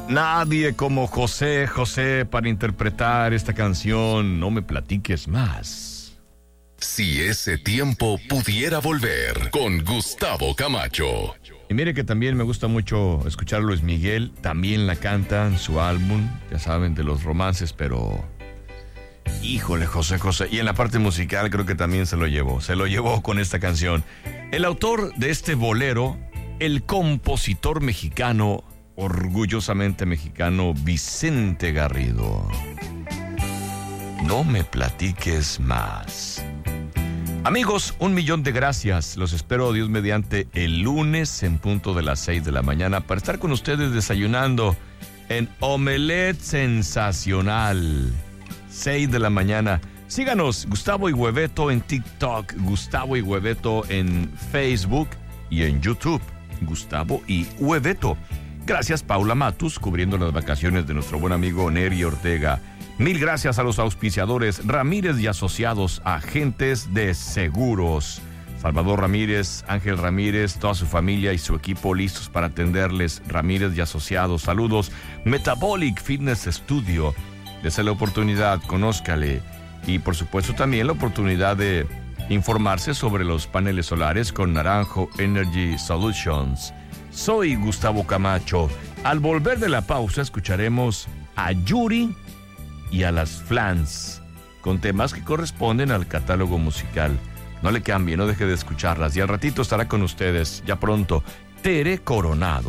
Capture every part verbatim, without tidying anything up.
Nadie como José José para interpretar esta canción. No me platiques más. Si ese tiempo pudiera volver, con Gustavo Camacho. Y mire que también me gusta mucho escuchar a Luis Miguel. También la canta en su álbum, ya saben, de los romances, pero... Híjole, José José. Y en la parte musical creo que también se lo llevó. Se lo llevó con esta canción. El autor de este bolero, el compositor mexicano, orgullosamente mexicano, Vicente Garrido. No me platiques más. Amigos, un millón de gracias. Los espero, Dios mediante, el lunes en punto de las seis de la mañana para estar con ustedes desayunando en Omelette Sensacional. seis de la mañana. Síganos, Gustavo y Hueveto en TikTok, Gustavo y Hueveto en Facebook y en YouTube, Gustavo y Hueveto. Gracias, Paula Matus, cubriendo las vacaciones de nuestro buen amigo Neri Ortega. Mil gracias a los auspiciadores Ramírez y Asociados, agentes de seguros. Salvador Ramírez, Ángel Ramírez, toda su familia y su equipo listos para atenderles. Ramírez y Asociados, saludos. Metabolic Fitness Studio, dese la oportunidad, conózcale. Y por supuesto también la oportunidad de informarse sobre los paneles solares con Naranjo Energy Solutions. Soy Gustavo Camacho. Al volver de la pausa escucharemos a Yuri y a las Flans con temas que corresponden al catálogo musical. No le cambie, no deje de escucharlas y al ratito estará con ustedes, ya pronto, Tere Coronado.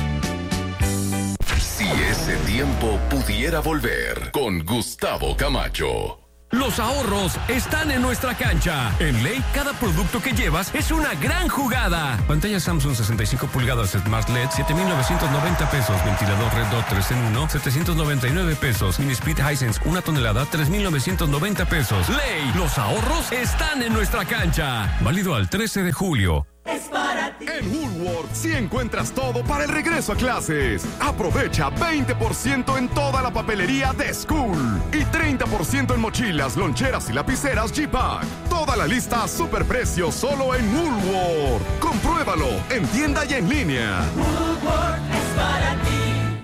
Si ese tiempo pudiera volver, con Gustavo Camacho. Los ahorros están en nuestra cancha. En Ley, cada producto que llevas es una gran jugada. Pantalla Samsung sesenta y cinco pulgadas Smart L E D, siete mil novecientos noventa pesos. Ventilador Red Dot tres en uno, setecientos noventa y nueve pesos. Mini Split Hisense, una tonelada, tres mil novecientos noventa pesos. Ley, los ahorros están en nuestra cancha. Válido al trece de julio. Es para ti. En Woolworth sí encuentras todo para el regreso a clases. Aprovecha veinte por ciento en toda la papelería de School y treinta por ciento en mochilas, loncheras y lapiceras G-Pack. Toda la lista a superprecio solo en Woolworth. Compruébalo en tienda y en línea. Woolworth es para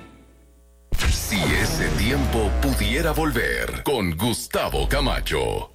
ti. Si ese tiempo pudiera volver, con Gustavo Camacho.